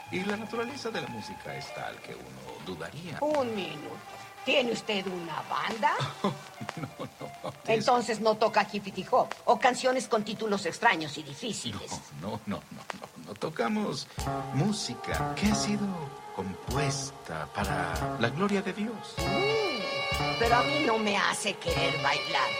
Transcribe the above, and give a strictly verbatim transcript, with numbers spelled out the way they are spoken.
Y la naturaleza de la música es tal que uno dudaría. Un minuto. ¿Tiene usted una banda? Oh, no, no. Entonces no toca hippity hop o canciones con títulos extraños y difíciles. No, no, no, no, no. No tocamos música que ha sido compuesta para la gloria de Dios. Mm, pero a mí no me hace querer bailar.